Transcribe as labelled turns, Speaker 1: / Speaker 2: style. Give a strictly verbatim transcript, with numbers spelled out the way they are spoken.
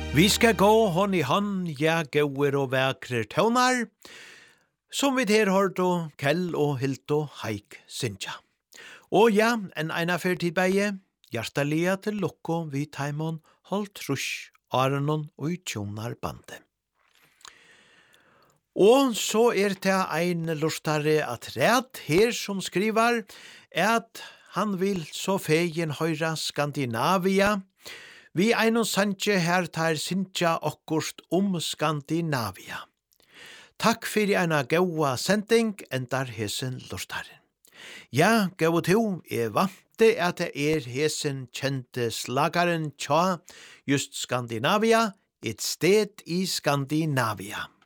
Speaker 1: Vi skal gå hånd i hånd, ja, gauer og vekre tøvnar, som vi her hørt og Kjell og Hilto Haik Sintja. Og ja, en ena fyrtid beie, hjertelige til lukko vi taimon holdt trusk, arenon og tjonar bande. Og så er det ein lustare at red her som skriver at han vil så fegen høyra Skandinavia. Vi einon sanje her tar Sintja okkurst om Skandinavia. Takk fyrir eina gaua sending endar hesen lustaren. Ja, gaua to, er vante at det er hesen kjente slagaren tja just Skandinavia, et sted i Skandinavia.